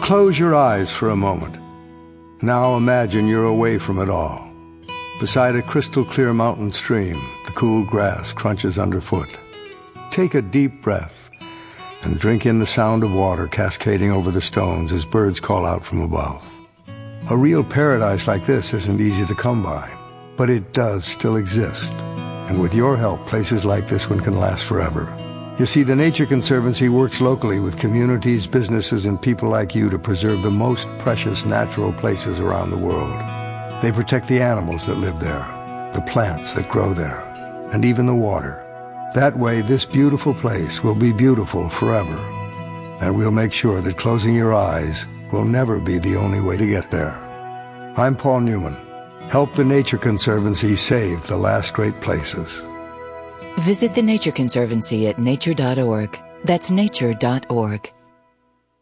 Close your eyes for a moment. Now imagine you're away from it all. Beside a crystal-clear mountain stream, the cool grass crunches underfoot. Take a deep breath and drink in the sound of water cascading over the stones as birds call out from above. A real paradise like this isn't easy to come by, but it does still exist. And with your help, places like this one can last forever. You see, the Nature Conservancy works locally with communities, businesses, and people like you to preserve the most precious natural places around the world. They protect the animals that live there, the plants that grow there, and even the water. That way, this beautiful place will be beautiful forever. And we'll make sure that closing your eyes will never be the only way to get there. I'm Paul Newman. Help the Nature Conservancy save the last great places. Visit the Nature Conservancy at nature.org. That's nature.org.